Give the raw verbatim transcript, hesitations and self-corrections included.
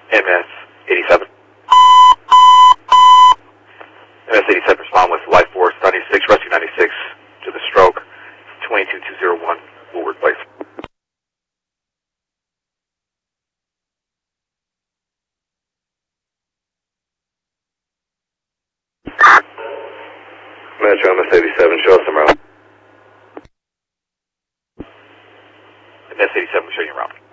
M S eighty-seven. M S eighty-seven, respond with Life Force ninety-six, Rescue ninety-six to the stroke, twenty-two two oh one, Woolward Place. Metro M S eighty-seven, show us some route. M S eighty-seven, show you around.